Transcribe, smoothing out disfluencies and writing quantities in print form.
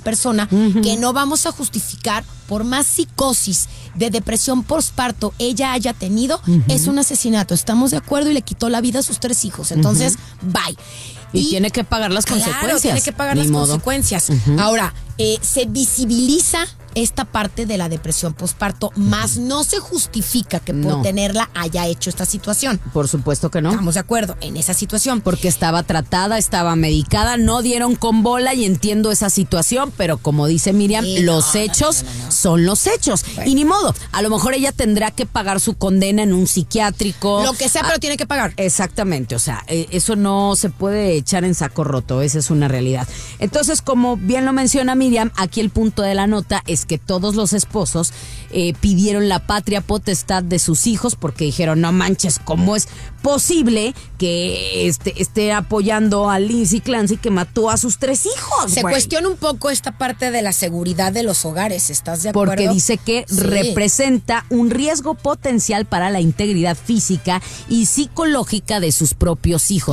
persona, que no vamos a justificar por más psicosis de depresión postparto ella haya tenido, es un asesinato. Estamos de acuerdo, y le quitó la vida a sus 3 hijos. Entonces, bye. Y tiene que pagar las consecuencias. Tiene que pagar las consecuencias. Ahora, se visibiliza esta parte de la depresión postparto, más no se justifica que por tenerla haya hecho esta situación. Por supuesto que no. Estamos de acuerdo en esa situación. Porque estaba tratada, estaba medicada, no dieron con bola, y entiendo esa situación, pero como dice Miriam, los hechos son los hechos. Bueno. Y ni modo, a lo mejor ella tendrá que pagar su condena en un psiquiátrico. Lo que sea, pero tiene que pagar. Exactamente, o sea, eso no se puede echar en saco roto, esa es una realidad. Entonces, como bien lo menciona Miriam, aquí el punto de la nota es que todos los esposos pidieron la patria potestad de sus hijos, porque dijeron, no manches, ¿cómo es posible que esté apoyando a Lindsay Clancy, que mató a sus 3 hijos? Se cuestiona un poco esta parte de la seguridad de los hogares, ¿estás de acuerdo? Porque dice que representa un riesgo potencial para la integridad física y psicológica de sus propios hijos.